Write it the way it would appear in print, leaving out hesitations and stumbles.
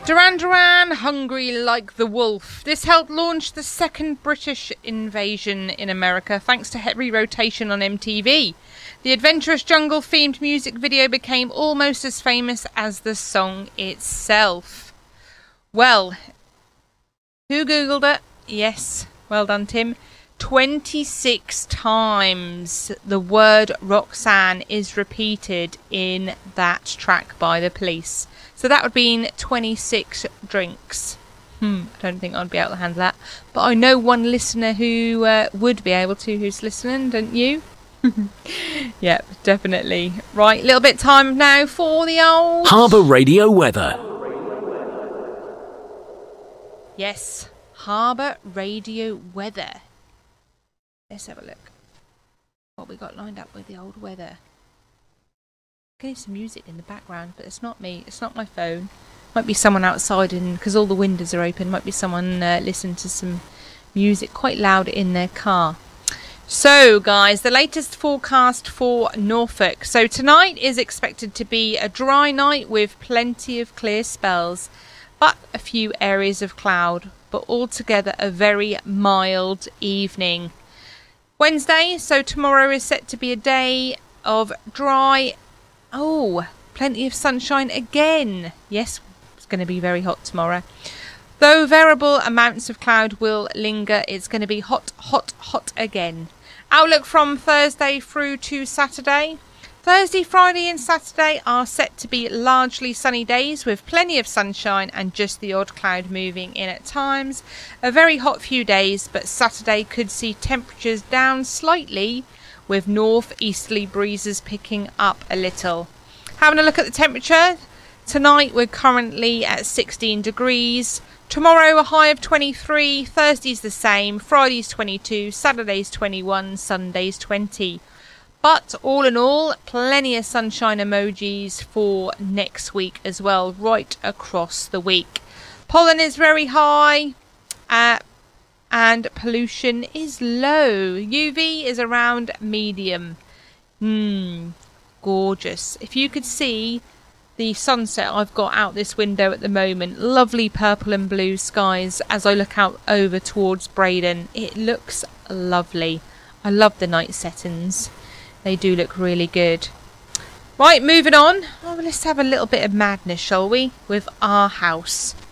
Duran Duran, Hungry Like the Wolf. This helped launch the second British invasion in America thanks to heavy rotation on MTV. The adventurous jungle-themed music video became almost as famous as the song itself. Well, who Googled it? Yes, well done, Tim. 26 times the word Roxanne is repeated in that track by the Police. So that would be 26 drinks. I don't think I'd be able to handle that. But I know one listener who would be able to, who's listening, don't you? Yep, definitely. Right, a little bit time now for the old... Harbour Radio weather. Yes, Harbour Radio weather. Let's have a look. What we got lined up with the old weather. Getting some music in the background, but it's not me. It's not my phone. Might be someone outside, and because all the windows are open, might be someone listening to some music quite loud in their car. So, guys, the latest forecast for Norfolk. So tonight is expected to be a dry night with plenty of clear spells, but a few areas of cloud. But altogether, a very mild evening. Wednesday, so tomorrow is set to be a day of dry. Oh, plenty of sunshine again. Yes, it's going to be very hot tomorrow. Though variable amounts of cloud will linger, it's going to be hot, hot, hot again. Outlook from Thursday through to Saturday. Thursday, Friday and Saturday are set to be largely sunny days with plenty of sunshine and just the odd cloud moving in at times. A very hot few days, but Saturday could see temperatures down slightly with north-easterly breezes picking up a little. Having a look at the temperature, tonight we're currently at 16 degrees. Tomorrow a high of 23, Thursday's the same, Friday's 22, Saturday's 21, Sunday's 20. But all in all, plenty of sunshine emojis for next week as well, right across the week. Pollen is very high, and pollution is low. UV is around medium. Gorgeous. If you could see the sunset I've got out this window at the moment, lovely purple and blue skies as I look out over towards Breydon. It looks lovely. I love the night settings. They do look really good. Right, moving on. Oh, let's have a little bit of madness, shall we? With Our House.